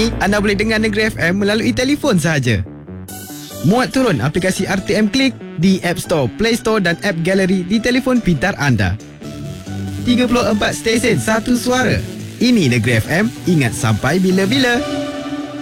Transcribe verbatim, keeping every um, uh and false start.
Kini anda boleh dengar Negeri F M melalui telefon sahaja. Muat turun aplikasi R T M Click di App Store, Play Store dan App Gallery di telefon pintar anda. tiga puluh empat stesen, satu suara. Ini Negeri F M, ingat sampai bila-bila.